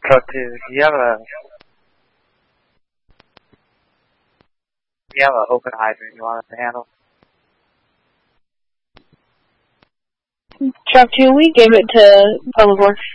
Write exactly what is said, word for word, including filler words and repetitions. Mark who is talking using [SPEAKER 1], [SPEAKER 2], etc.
[SPEAKER 1] Truck two, do you have a, do you have an open hydrant you want us to handle?
[SPEAKER 2] Truck two, we gave it to Public Works.